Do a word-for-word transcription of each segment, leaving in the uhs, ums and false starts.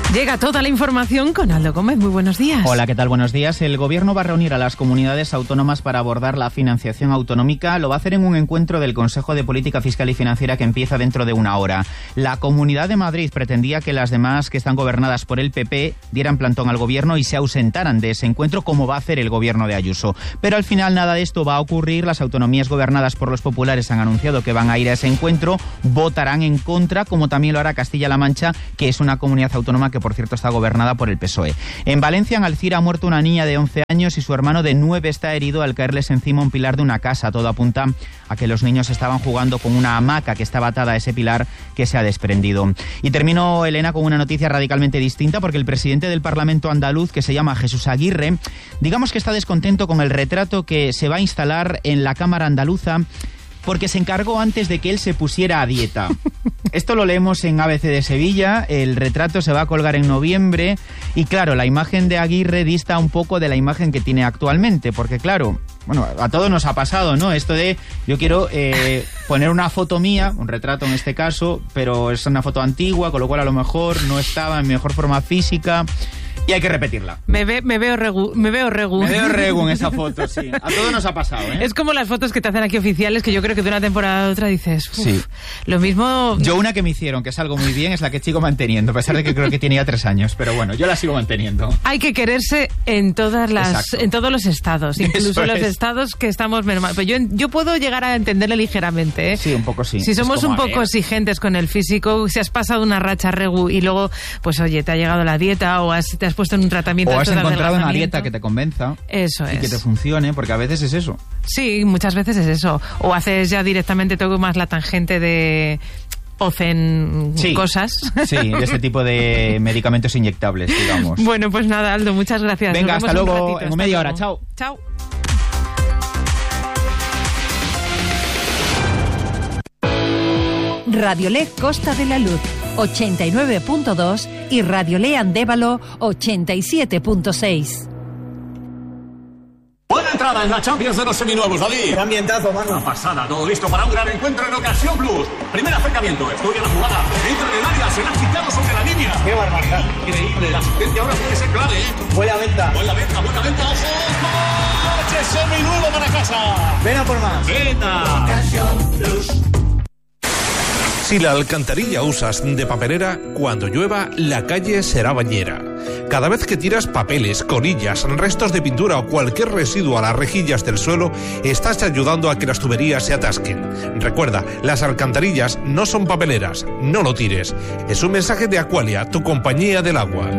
Llega toda la información con Aldo Gómez. Muy buenos días. Hola, ¿qué tal? Buenos días. El Gobierno va a reunir a las comunidades autónomas para abordar la financiación autonómica. Lo va a hacer en un encuentro del Consejo de Política Fiscal y Financiera que empieza dentro de una hora. La Comunidad de Madrid pretendía que las demás, que están gobernadas por el P P, dieran plantón al Gobierno y se ausentaran de ese encuentro, como va a hacer el Gobierno de Ayuso. Pero al final nada de esto va a ocurrir. Las autonomías gobernadas por los populares han anunciado que van a ir a ese encuentro, votarán en contra, como también lo hará Castilla-La Mancha, que es una comunidad autónoma que, por cierto, está gobernada por el P S O E. En Valencia, en Alcira, ha muerto una niña de once años y su hermano de nueve está herido al caerles encima un pilar de una casa. Todo apunta a que los niños estaban jugando con una hamaca que estaba atada a ese pilar que se ha desprendido. Y termino, Elena, con una noticia radicalmente distinta, porque el presidente del Parlamento andaluz, que se llama Jesús Aguirre, digamos que está descontento con el retrato que se va a instalar en la Cámara Andaluza, porque se encargó antes de que él se pusiera a dieta. Esto lo leemos en A B C de Sevilla. El retrato se va a colgar en noviembre y, claro, la imagen de Aguirre dista un poco de la imagen que tiene actualmente, porque, claro, bueno, a todos nos ha pasado, ¿no? Esto de, yo quiero eh, poner una foto mía, un retrato en este caso, pero es una foto antigua, con lo cual a lo mejor no estaba en mejor forma física. Y hay que repetirla. Me, ve, me veo regu. Me veo regu. Me veo regu en esa foto, sí. A todos nos ha pasado, ¿eh? Es como las fotos que te hacen aquí oficiales, que yo creo que de una temporada a otra dices... Uf, sí. Lo mismo... Yo una que me hicieron, que es algo muy bien, es la que sigo manteniendo, a pesar de que creo que tiene ya tres años. Pero bueno, yo la sigo manteniendo. Hay que quererse en todas las, Exacto. en todos los estados, incluso los estados que estamos... Pero yo, yo puedo llegar a entenderle ligeramente, ¿eh? Sí, un poco sí. Si somos como, un poco exigentes con el físico, si has pasado una racha regu y luego, pues oye, te ha llegado la dieta o has, te has puesto en un tratamiento... O has encontrado una dieta que te convenza. Eso es. Y que te funcione, porque a veces es eso. Sí, muchas veces es eso. O haces ya directamente todo más la tangente de... Ocen sí, cosas. Sí, de este tipo de medicamentos inyectables, digamos. Bueno, pues nada, Aldo, muchas gracias. Venga, hasta luego, ratito, en hasta media luego. hora. Chao. Chao. Radiolé Costa de la Luz ochenta y nueve punto dos y Radiolé Andévalo ochenta y siete punto seis. Buena entrada en la Champions de los seminuevos, David. Qué ambientazo, mano. Una pasada, todo listo para un gran encuentro en Ocasión Plus. Primer acercamiento, estudia la jugada. Entra en el área, se la ha quitado sobre la línea. Qué barbaridad. Increíble, la asistencia ahora puede ser clave, ¿eh? Buena venta. Buena venta, buena venta, ojo. ¡Coche seminuevo para casa! Ven a por más. Venta. Ocasión Plus. Si la alcantarilla usas de papelera, cuando llueva, la calle será bañera. Cada vez que tiras papeles, colillas, restos de pintura o cualquier residuo a las rejillas del suelo, estás ayudando a que las tuberías se atasquen. Recuerda, las alcantarillas no son papeleras, no lo tires. Es un mensaje de Aqualia, tu compañía del agua.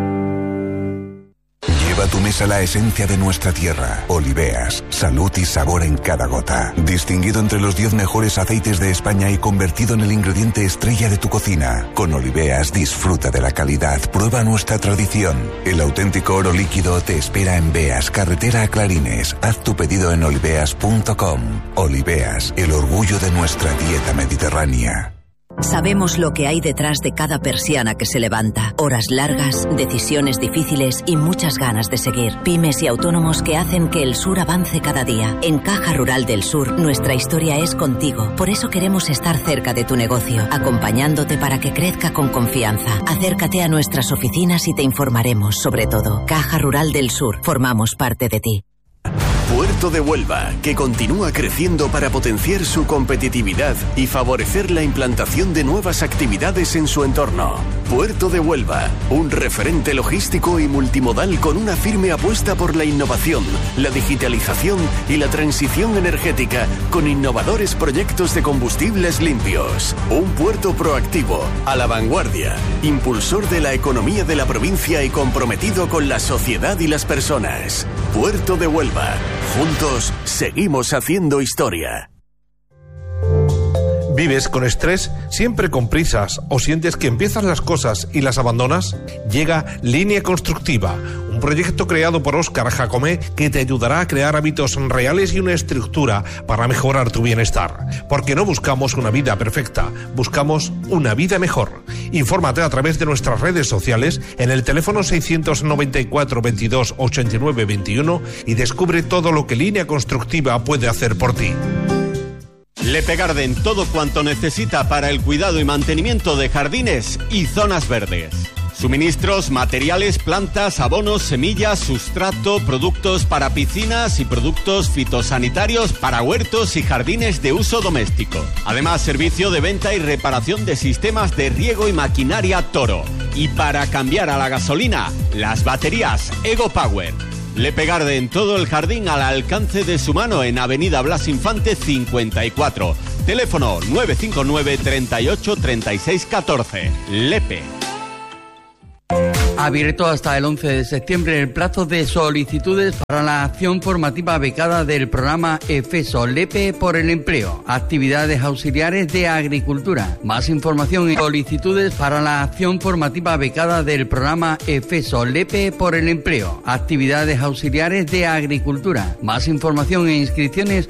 Lleva a tu mesa la esencia de nuestra tierra. Oliveas, salud y sabor en cada gota. Distinguido entre los diez mejores aceites de España y convertido en el ingrediente estrella de tu cocina. Con Oliveas disfruta de la calidad, prueba nuestra tradición. El auténtico oro líquido te espera en Beas, carretera a Clarines. Haz tu pedido en oliveas punto com. Oliveas, el orgullo de nuestra dieta mediterránea. Sabemos lo que hay detrás de cada persiana que se levanta. Horas largas, decisiones difíciles y muchas ganas de seguir. Pymes y autónomos que hacen que el sur avance cada día. En Caja Rural del Sur, nuestra historia es contigo. Por eso queremos estar cerca de tu negocio, acompañándote para que crezca con confianza. Acércate a nuestras oficinas y te informaremos sobre todo. Caja Rural del Sur, formamos parte de ti. Puerto de Huelva, que continúa creciendo para potenciar su competitividad y favorecer la implantación de nuevas actividades en su entorno. Puerto de Huelva, un referente logístico y multimodal con una firme apuesta por la innovación, la digitalización y la transición energética, con innovadores proyectos de combustibles limpios. Un puerto proactivo, a la vanguardia, impulsor de la economía de la provincia y comprometido con la sociedad y las personas. Puerto de Huelva. Juntos seguimos haciendo historia. ¿Vives con estrés? ¿Siempre con prisas? ¿O sientes que empiezas las cosas y las abandonas? Llega Línea Constructiva, un proyecto creado por Óscar Jacomé que te ayudará a crear hábitos reales y una estructura para mejorar tu bienestar. Porque no buscamos una vida perfecta, buscamos una vida mejor. Infórmate a través de nuestras redes sociales en el teléfono seiscientos noventa y cuatro veintidós ochenta y nueve veintiuno y descubre todo lo que Línea Constructiva puede hacer por ti. Lepe Garden, todo cuanto necesita para el cuidado y mantenimiento de jardines y zonas verdes. Suministros, materiales, plantas, abonos, semillas, sustrato, productos para piscinas y productos fitosanitarios para huertos y jardines de uso doméstico. Además, servicio de venta y reparación de sistemas de riego y maquinaria Toro. Y para cambiar a la gasolina, las baterías Ego Power. Lepe Garden, todo el jardín al alcance de su mano en Avenida Blas Infante cincuenta y cuatro. Teléfono nueve cinco nueve, treinta y ocho, treinta y seis, catorce. Lepe. Abierto hasta el once de septiembre el plazo de solicitudes para la acción formativa becada del programa EFESO Lepe por el empleo. Actividades auxiliares de agricultura. Más información y solicitudes para la acción formativa becada del programa EFESO Lepe por el empleo. Actividades auxiliares de agricultura. Más información e inscripciones